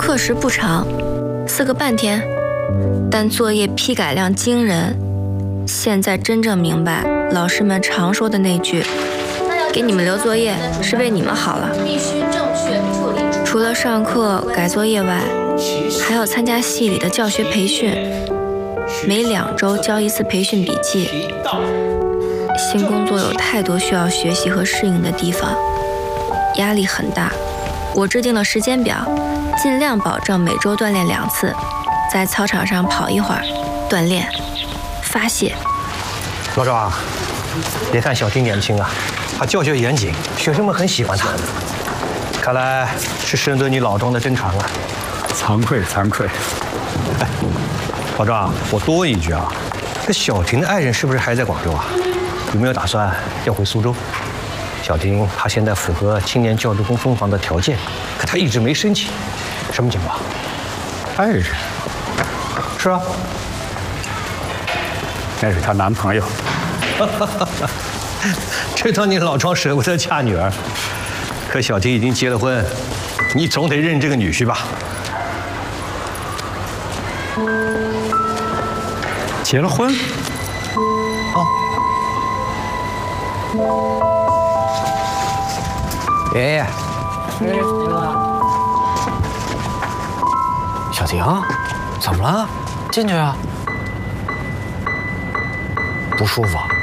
课时不长，4个半天，但作业批改量惊人。现在真正明白老师们常说的那句“给你们留作业是为你们好了”。 必须正确处理。 除了上课改作业外，还要参加系里的教学培训，每2周交1次培训笔记。新工作有太多需要学习和适应的地方，压力很大。我制定了时间表，尽量保证每周锻炼2次，在操场上跑一会儿，锻炼发泄。 老赵，别看小婷年轻啊，她教学严谨，学生们很喜欢她。看来是深得你老庄的真传了。 惭愧惭愧。 哎，老赵，我多问一句啊，这小婷的爱人是不是还在广州啊？有没有打算要回苏州？小婷她现在符合青年教职工分房的条件，可她一直没申请，什么情况？ 爱人？ 是啊。 那是她男朋友。 知道你老庄舍不得嫁女儿，可小婷已经结了婚，你总得认这个女婿吧？ 结了婚？ 哦。爷爷。 小婷，怎么了？进去啊。不舒服。